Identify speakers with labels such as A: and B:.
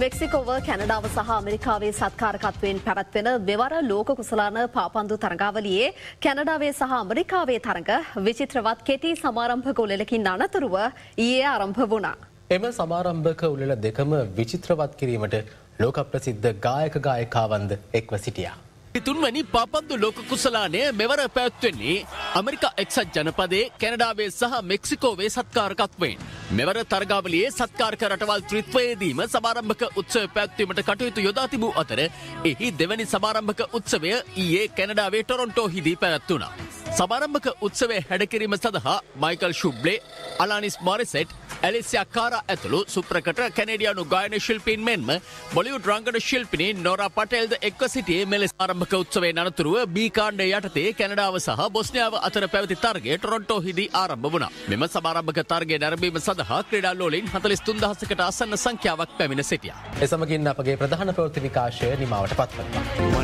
A: මෙක්සිකෝව කැනඩාව සහ ඇමරිකාවේ සත්කාරකත්වයෙන් පැවැත්වෙන මෙවර ලෝක කුසලාන පාපන්දු තරඟාවලියේ කැනඩාවේ සහ ඇමරිකාවේ තරඟ විචිත්‍රවත් කෙටි සමාරම්භක උළෙලකින් අනතුරුව ඊයේ ආරම්භ වුණා.
B: එම සමාරම්භක උළෙල දෙකම විචිත්‍රවත් කිරීමට ලෝක ප්‍රසිද්ධ ගායක ගායිකාවන්ද එක්ව සිටියා.
C: තුන්වැනි පාපන්දු ලෝක කුසලානය මෙවර පැවැත්වෙන්නේ ඇමරිකා එක්සත් ජනපදයේ කැනඩාවේ සහ මෙක්සිකෝවේ සත්කාරකත්වයෙන්. මෙවර තරගාවලියේ සත්කාරක රටවල් ත්‍රිත්වයේදීම සමාරම්භක උත්සවය පැවැත්වීමට කටයුතු යොදා තිබූ අතර එහි දෙවැනි සමාරම්භක උත්සවය ඊයේ කැනඩාවේ ටොරොන්ටෝහිදී පැවැත්වුණා. සමාරම්භක උත්සවය හැඩකිරීම සඳහා මයිකල් ෂුබ්ලේ, අලානිස් මොරිසෙට්, ඇලිසියා කාරා ඇතුළු සුප්‍රකට කැනේඩියානු ගායන ශිල්පීන් මෙන්ම බොලිවුඩ් රංගන ශිල්පිනී නෝරා පටේල්ද එක්ව සිටියේ මෙලෙස ආරම්භක උත්සවයේ අනතුරුව බී කාණ්ඩය යටතේ කැනඩාව සහ බොස්නියාව අතර පැවති තරගය ටොරොන්ටෝහිදී ආරම්භ වුණා. මෙම සමාරම්භක තරගය නැරඹීම සඳහා ක්‍රීඩා ලෝලීන් 43000කට ආසන්න සංඛ්‍යාවක් පැමිණ සිටියා.
B: එසමගින් අපගේ ප්‍රධාන ප්‍රවෘත්ති විකාශය නිමාවට පත්වනවා.